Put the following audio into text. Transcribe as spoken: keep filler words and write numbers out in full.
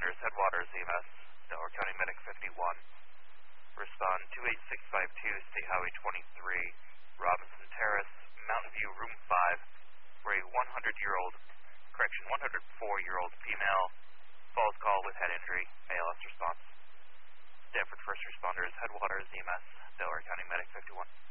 responders, Headwaters E M S, Delaware County Medic fifty-one. Respond two eight six five two, State Highway twenty-three, Robinson Terrace, Mountain View, Room five, where a one hundred year old, correction, one hundred four year old female falls call with head injury, A L S response. Stanford First Responders, Headwaters E M S, Delaware County Medic fifty-one.